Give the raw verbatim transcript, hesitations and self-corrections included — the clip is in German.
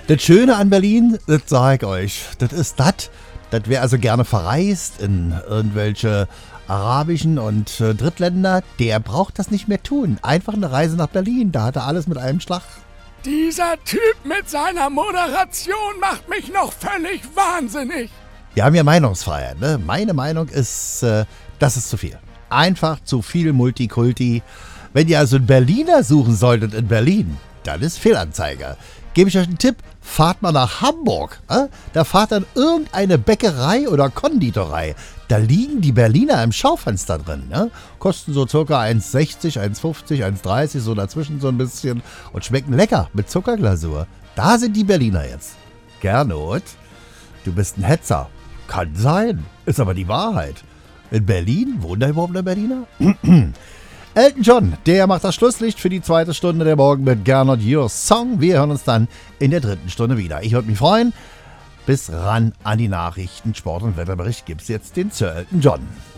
Das Schöne an Berlin, das sag ich euch, das ist das, das wer also gerne verreist in irgendwelche arabischen und äh, Drittländer, der braucht das nicht mehr tun. Einfach eine Reise nach Berlin, da hat er alles mit einem Schlag. Dieser Typ mit seiner Moderation macht mich noch völlig wahnsinnig. Wir haben ja Meinungsfreiheit, ne? Meine Meinung ist, äh, das ist zu viel. Einfach zu viel Multikulti. Wenn ihr also einen Berliner suchen solltet in Berlin, dann ist Fehlanzeiger. Gebe ich euch einen Tipp, fahrt mal nach Hamburg. Äh? Da fahrt dann irgendeine Bäckerei oder Konditorei. Da liegen die Berliner im Schaufenster drin. Ne? Kosten so circa eins sechzig, eins fünfzig, eins dreißig, so dazwischen so ein bisschen. Und schmecken lecker mit Zuckerglasur. Da sind die Berliner jetzt. Gernot, du bist ein Hetzer. Kann sein, ist aber die Wahrheit. In Berlin? Wohnt da überhaupt ein Berliner? Elton John, der macht das Schlusslicht für die zweite Stunde der Morgen mit Gernot Your Song. Wir hören uns dann in der dritten Stunde wieder. Ich würde mich freuen. Bis ran an die Nachrichten, Sport und Wetterbericht gibt's jetzt den Sir Elton John.